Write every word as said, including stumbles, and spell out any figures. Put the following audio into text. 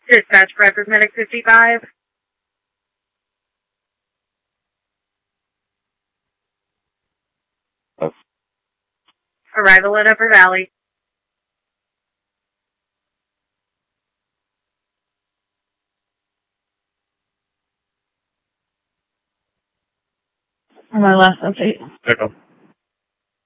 Dispatch Bradford Medic fifty-five. Oh. Arrival at Upper Valley. On my last update. Echo.